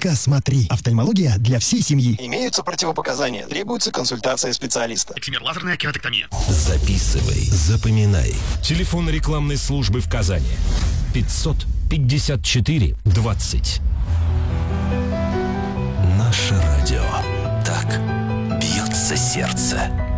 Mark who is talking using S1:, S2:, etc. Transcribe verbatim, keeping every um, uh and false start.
S1: Клиника «Смотри». Офтальмология для всей семьи.
S2: Имеются противопоказания. Требуется консультация специалиста.
S3: Эксимер лазерная кератоктомия.
S4: Записывай, запоминай. Телефон рекламной службы в Казани. пятьсот пятьдесят четыре двадцать. Наше радио. Так бьется сердце.